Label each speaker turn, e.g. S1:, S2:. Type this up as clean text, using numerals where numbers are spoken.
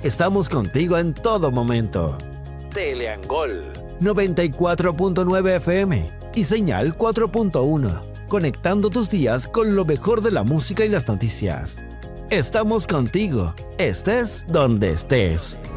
S1: Estamos contigo en todo momento. Teleangol 94.9 FM y señal 4.1, conectando tus días con lo mejor de la música y las noticias. Estamos contigo, estés donde estés.